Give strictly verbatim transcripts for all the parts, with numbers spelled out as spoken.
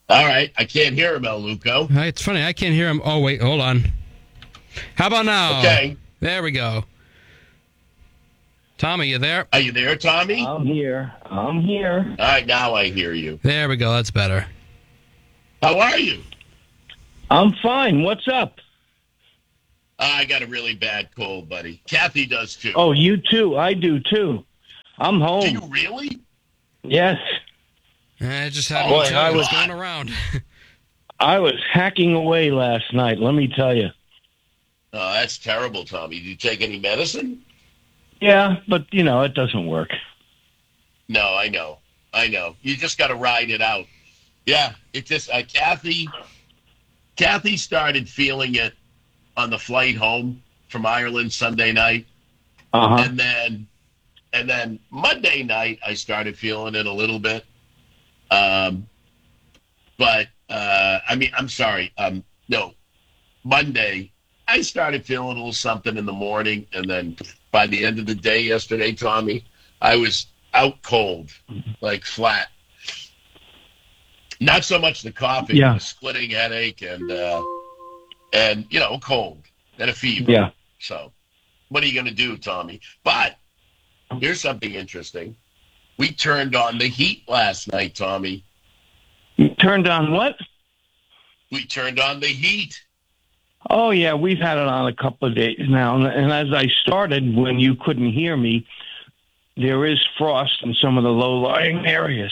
All right. I can't hear him, El Luco. It's funny. I can't hear him. Oh, wait. Hold on. How about now? Okay. There we go. Tommy, you there? Are you there, Tommy? I'm here. I'm here. All right. Now I hear you. There we go. That's better. How are you? I'm fine. What's up? I got a really bad cold, buddy. Kathy does too. Oh, you too. I do too. I'm home. Do you really? Yes. I just had Oh, one boy, too. I I was was- going around. I was hacking away last night, let me tell you. Oh, that's terrible, Tommy. Did you take any medicine? Yeah, but, you know, it doesn't work. No, I know. I know. You just got to ride it out. Yeah, it just, uh, Kathy, Kathy started feeling it on the flight home from Ireland Sunday night. Uh-huh. And then, and then Monday night, I started feeling it a little bit. Um, but, uh, I mean, I'm sorry. Um, no, Monday, I started feeling a little something in the morning. And then by the end of the day yesterday, Tommy, I was out cold, like flat. Not so much the coughing, Yeah. the splitting headache and, uh, and, you know, cold and a fever. Yeah. So what are you going to do, Tommy? But here's something interesting. We turned on the heat last night, Tommy. You turned on what? We turned on the heat. Oh, yeah, we've had it on a couple of days now. And as I started, when you couldn't hear me, there is frost in some of the low-lying areas.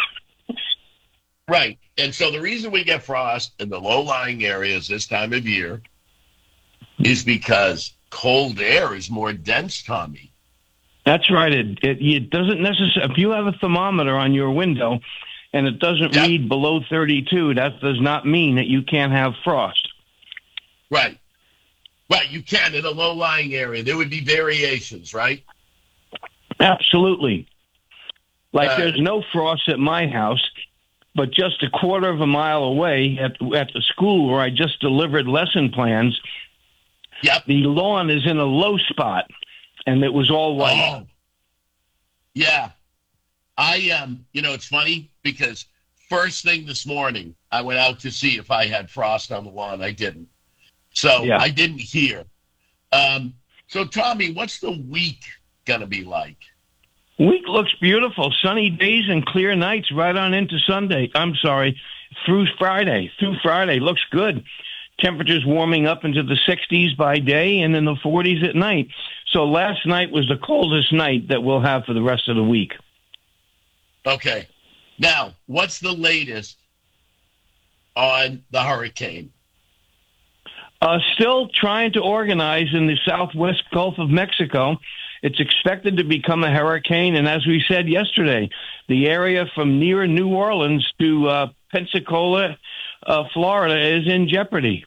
Right. And so the reason we get frost in the low-lying areas this time of year is because cold air is more dense, Tommy. That's right. It, it, it doesn't necessarily, if you have a thermometer on your window and it doesn't Yep. read below thirty-two, that does not mean that you can't have frost. Right. Right. You can in a low-lying area. There would be variations, right? Absolutely. Like Uh, there's no frost at my house, but just a quarter of a mile away at, at the school where I just delivered lesson plans, Yep. the lawn is in a low spot and it was all white. Oh. Yeah. I, um, you know, it's funny because first thing this morning, I went out to see if I had frost on the lawn. I didn't. So Yeah. I didn't hear. Um, so, Tommy, what's the week going to be like? Week looks beautiful. Sunny days and clear nights right on into Sunday. I'm sorry, through Friday. Through Friday looks good. Temperatures warming up into the sixties by day and in the forties at night. So last night was the coldest night that we'll have for the rest of the week. Okay. Now, what's the latest on the hurricane? Uh, still trying to organize in the southwest Gulf of Mexico. It's expected to become a hurricane, and as we said yesterday, the area from near New Orleans to uh, Pensacola, uh, Florida, is in jeopardy.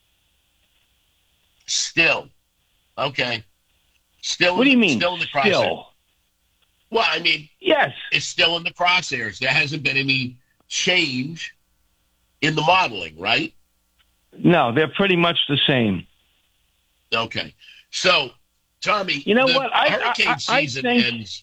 Still. Okay. Still. What do you mean, Still in the crosshairs. still? Well, I mean, Yes. it's still in the crosshairs. There hasn't been any change in the modeling, right? No, they're pretty much the same. Okay. So, Tommy, You know the what? I- hurricane I- I season think- ends.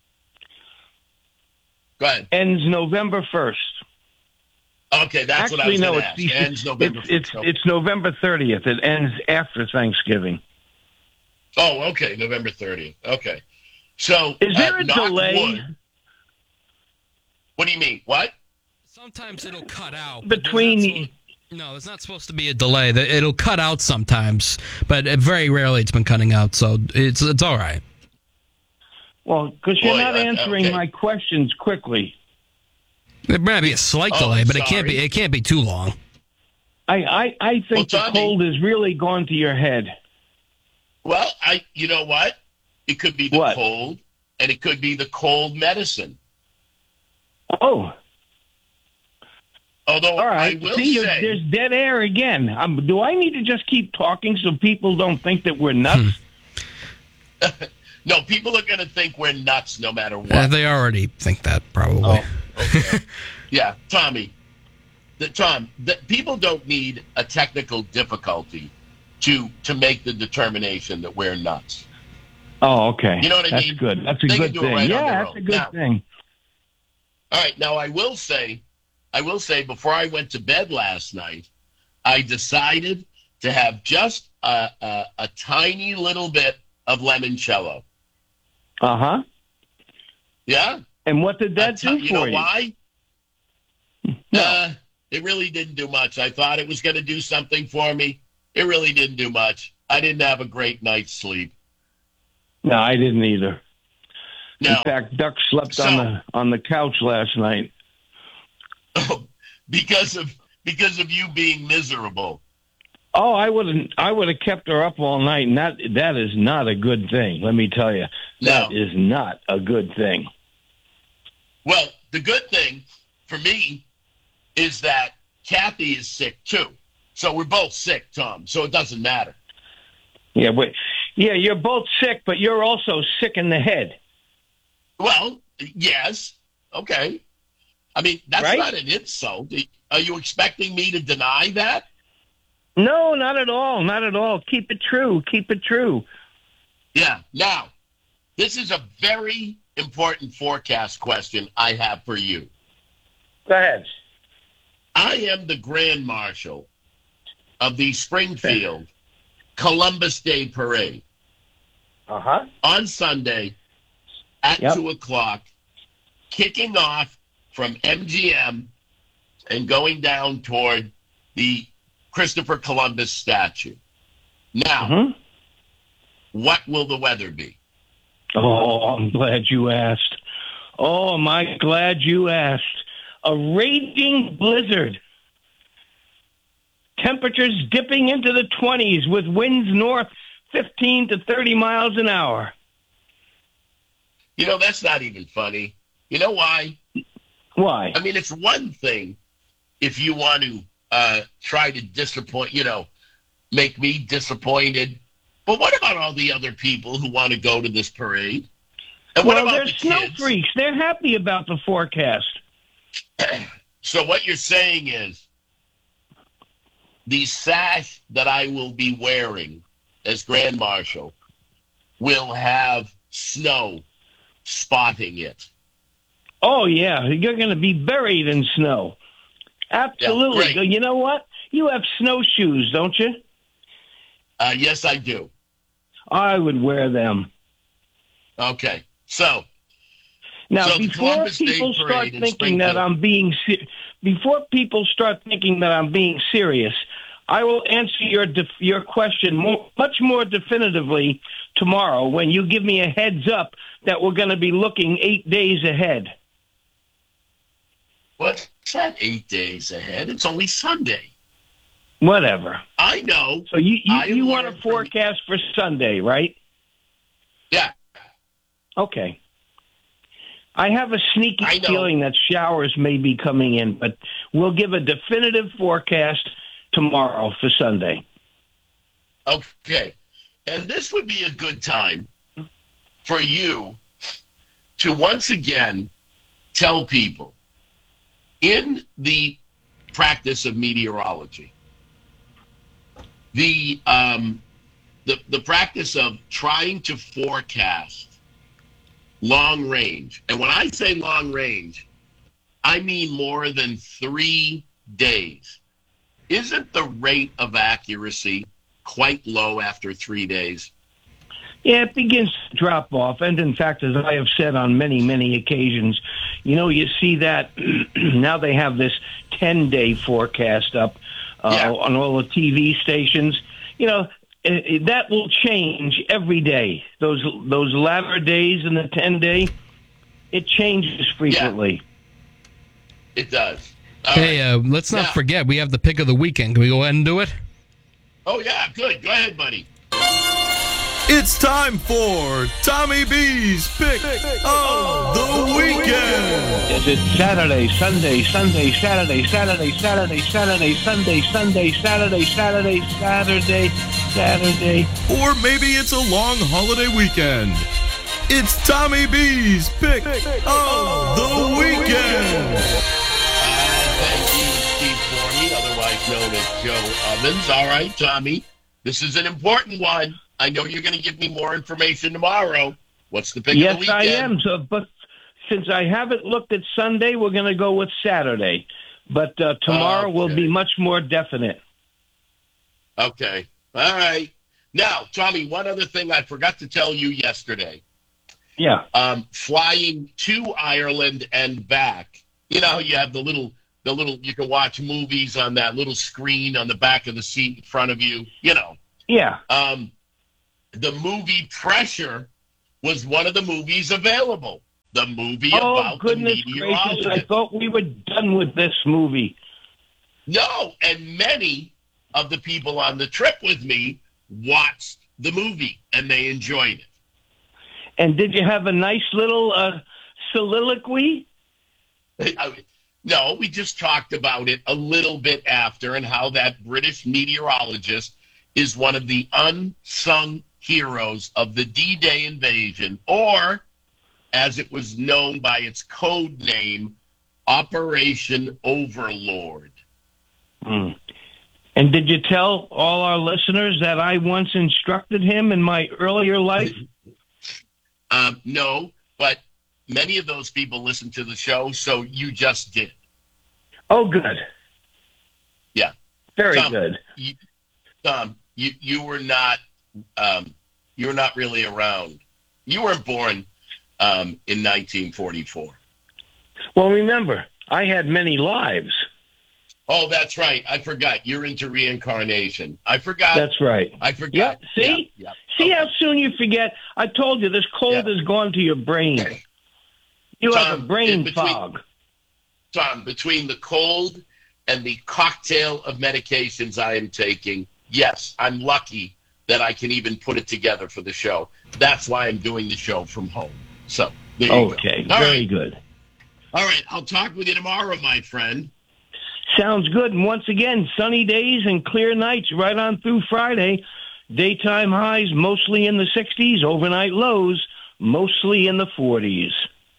Go ahead. Ends November first. Okay, that's what I Actually, was no, going to it's, ask. Ends November it's, it's, first. it's November thirtieth. It ends after Thanksgiving. Oh, okay, November thirtieth. Okay. So, Is there uh, a knock delay? wood- What do you mean? What? Sometimes it'll cut out. but there's Between not the- supposed- No, there's not supposed to be a delay. The- It'll cut out sometimes, but uh, very rarely it's been cutting out, so it's it's all right. Well, because you're Boy, not I- answering okay. my questions quickly. There might be a slight Oh, delay, but it can't sorry. be it can't be too long. I, I, I think Well, the Tommy- cold has really gone to your head. Well, I. You know what? It could be the What? cold, and it could be the cold medicine. Oh, Although all right. I will See, you're, say, there's dead air again. Um, do I need to just keep talking so people don't think that we're nuts? no, people are going to think we're nuts no matter what. Uh, they already think that probably. Oh, okay. Yeah, Tommy. The, Tom, the, people don't need a technical difficulty to to make the determination that we're nuts. Oh, okay. You know what I that's mean? good. That's a They can good do it thing. right on yeah, their that's a own. good Now- thing. All right, now I will say I will say, before I went to bed last night, I decided to have just a, a, a tiny little bit of limoncello. Uh-huh. Yeah. And what did that T- do you for know you? why? No. Uh, it really didn't do much. I thought it was going to do something for me. It really didn't do much. I didn't have a great night's sleep. No, I didn't either. No. In fact, Duck slept So- on the on the couch last night. because of because of you being miserable. Oh, I wouldn't. I would have kept her up all night, and that that is not a good thing. Let me tell you, that No. is not a good thing. Well, the good thing for me is that Kathy is sick too. So we're both sick, Tom. So it doesn't matter. Yeah, but yeah, you're both sick, but you're also sick in the head. Well, yes. Okay. I mean, that's Right? not an insult. Are you expecting me to deny that? No, not at all. Not at all. Keep it true. Keep it true. Yeah. Now, this is a very important forecast question I have for you. Go ahead. I am the Grand Marshal of the Springfield Columbus Day Parade Uh huh. on Sunday at Yep. two o'clock, kicking off from M G M and going down toward the Christopher Columbus statue. Now, hmm what will the weather be? Oh, I'm glad you asked. Oh, am I glad you asked. A raging blizzard. Temperatures dipping into the twenties with winds north fifteen to thirty miles an hour. You know, that's not even funny. You know why? Why? I mean, it's one thing if you want to uh, try to disappoint, you know, make me disappointed. But what about all the other people who want to go to this parade? And what Well, about they're the snow kids? freaks. They're happy about the forecast. So what you're saying is the sash that I will be wearing as Grand Marshal will have snow spotting it. Oh, yeah. You're going to be buried in snow. Absolutely. Yeah, great. You know what? You have snowshoes, don't you? Uh, yes, I do. I would wear them. Okay. So, Now, So the before Columbus Day people start Parade in thinking that Springfield. I'm being se- before people start thinking that I'm being serious, I will answer your def- your question more, much more definitively tomorrow when you give me a heads up that we're going to be looking eight days ahead. what's that eight days ahead? It's only Sunday. Whatever. I know. So you you, I you want learned to from- forecast for Sunday, right? Yeah. Okay. I have a sneaky I know. feeling that showers may be coming in, but we'll give a definitive forecast tomorrow for Sunday. Okay. And this would be a good time for you to once again tell people in the practice of meteorology, the um, the the practice of trying to forecast long range. And when I say long range, I mean more than three days. Isn't the rate of accuracy quite low after three days? Yeah, it begins to drop off. And in fact, as I have said on many, many occasions, you know, you see that now they have this ten-day forecast up uh, Yeah. on all the T V stations. You know, it, it- that will change every day. Those those latter days in the ten-day, it changes frequently. It does. All Hey, right. uh, let's not Now- forget, we have the pick of the weekend. Can we go ahead and do it? Oh, yeah, good. Go ahead, buddy. It's time for Tommy B's Pick of the Weekend. Is it Saturday, Sunday, Sunday, Saturday, Saturday, Saturday, Saturday, Sunday, Sunday, Saturday, Saturday, Saturday, Saturday? Or maybe it's a long holiday weekend. It's Tommy B's Pick of the Weekend. Uh, thank you, Steve Formey, otherwise known as Joe Ovens. All right, Tommy, this is an important one. I know you're going to give me more information tomorrow. What's the pick of the Yes, weekend? I am. So, but since I haven't looked at Sunday, we're going to go with Saturday. but uh, tomorrow Okay. will be much more definite. Okay. All right. Now, Tommy, one other thing I forgot to tell you yesterday. Yeah. Um, flying to Ireland and back. You know how you have the little, the little, you can watch movies on that little screen on the back of the seat in front of you, you know. Yeah. Um, the movie Pressure was one of the movies available. The movie Oh, about goodness the gracious. I meteorologist. thought we were done with this movie. No, and many of the people on the trip with me watched the movie, and they enjoyed it. And did you have a nice little uh, soliloquy? I- No, we just talked about it a little bit after and how that British meteorologist is one of the unsung heroes of the D-Day invasion, or, as it was known by its code name, Operation Overlord. Hmm. And did you tell all our listeners that I once instructed him in my earlier life? Um, no, but many of those people listen to the show, so you just did. Oh, good. Yeah. Very Tom, good. You, Tom, you, you were not um, you were not really around. You weren't born um, in nineteen forty-four. Well, remember, I had many lives. Oh, that's right. I forgot. You're into reincarnation. I forgot. That's right. I forgot. Yep. See? Yeah, yeah. See Okay. how soon you forget? I told you, this cold Yeah. has gone to your brain. You have Tom, a brain in between- fog. Tom, between the cold and the cocktail of medications I am taking, yes, I'm lucky that I can even put it together for the show. That's why I'm doing the show from home. So, there you Okay, go. All very right. good. All right, I'll talk with you tomorrow, my friend. Sounds good. And once again, sunny days and clear nights right on through Friday. Daytime highs mostly in the sixties, overnight lows mostly in the forties.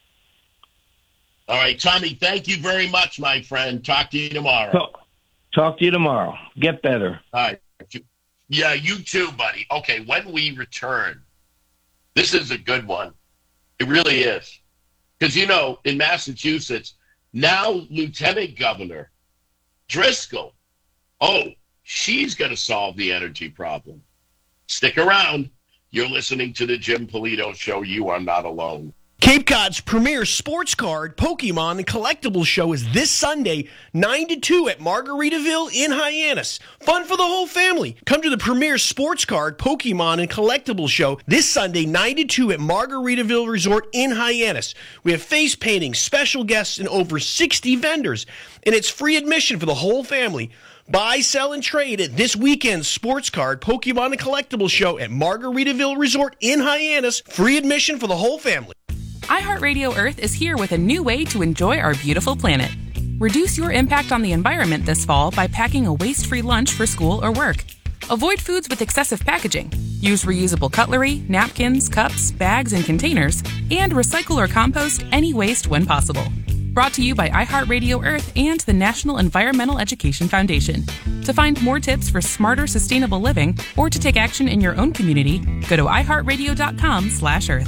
All right, Tommy, thank you very much, my friend. Talk to you tomorrow. Talk, talk to you tomorrow. Get better. All right. Yeah, you too, buddy. Okay, when we return, this is a good one. It really is. Because, you know, in Massachusetts, now Lieutenant Governor Driscoll, oh, she's going to solve the energy problem. Stick around. You're listening to the Jim Polito Show. You are not alone. Cape Cod's premier sports card, Pokemon, and collectibles show is this Sunday, nine to two at Margaritaville in Hyannis. Fun for the whole family. Come to the premier sports card, Pokemon, and collectibles show this Sunday, nine to two at Margaritaville Resort in Hyannis. We have face painting, special guests, and over sixty vendors. And it's free admission for the whole family. Buy, sell, and trade at this weekend's sports card, Pokemon, and collectibles show at Margaritaville Resort in Hyannis. Free admission for the whole family. iHeartRadio Earth is here with a new way to enjoy our beautiful planet. Reduce your impact on the environment this fall by packing a waste-free lunch for school or work. Avoid foods with excessive packaging. Use reusable cutlery, napkins, cups, bags, and containers, and recycle or compost any waste when possible. Brought to you by iHeartRadio Earth and the National Environmental Education Foundation. To find more tips for smarter, sustainable living, or to take action in your own community, go to iHeartRadio.com slash Earth.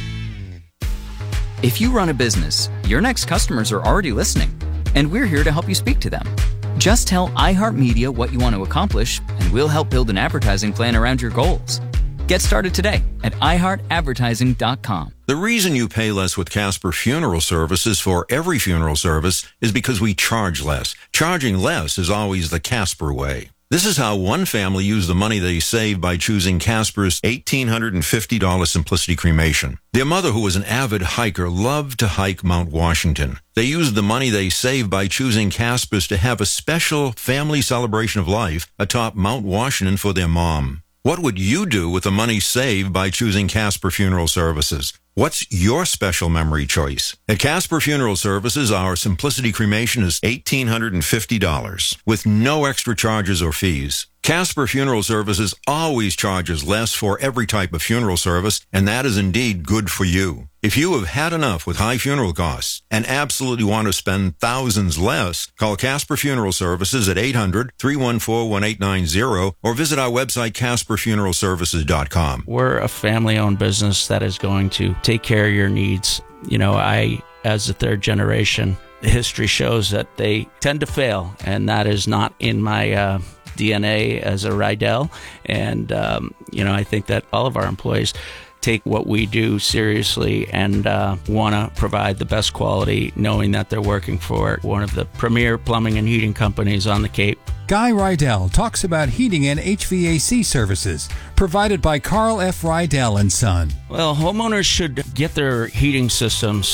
If you run a business, your next customers are already listening, and we're here to help you speak to them. Just tell iHeartMedia what you want to accomplish, and we'll help build an advertising plan around your goals. Get started today at i heart advertising dot com. The reason you pay less with Casper Funeral Services for every funeral service is because we charge less. Charging less is always the Casper way. This is how one family used the money they saved by choosing Casper's one thousand eight hundred fifty dollars Simplicity Cremation. Their mother, who was an avid hiker, loved to hike Mount Washington. They used the money they saved by choosing Casper's to have a special family celebration of life atop Mount Washington for their mom. What would you do with the money saved by choosing Casper Funeral Services? What's your special memory choice? At Casper Funeral Services, our Simplicity Cremation is one thousand eight hundred fifty dollars with no extra charges or fees. Casper Funeral Services always charges less for every type of funeral service, and that is indeed good for you. If you have had enough with high funeral costs and absolutely want to spend thousands less, call Casper Funeral Services at eight hundred, three one four, one eight nine zero or visit our website, casper funeral services dot com. We're a family-owned business that is going to take care of your needs. You know, I, as a third generation, history shows that they tend to fail, and that is not in my uh, D N A as a Rydell. And, um, you know, I think that all of our employees take what we do seriously and uh, want to provide the best quality, knowing that they're working for one of the premier plumbing and heating companies on the Cape. Guy Rydell talks about heating and H V A C services provided by Carl F. Rydell and Son. Well, homeowners should get their heating systems